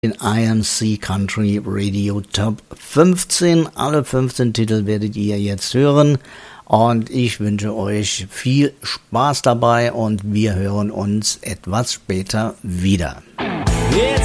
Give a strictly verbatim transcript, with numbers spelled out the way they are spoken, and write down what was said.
den I M C Country Radio Top fünfzehn. Alle fünfzehn Titel werdet ihr jetzt hören und ich wünsche euch viel Spaß dabei und wir hören uns etwas später wieder.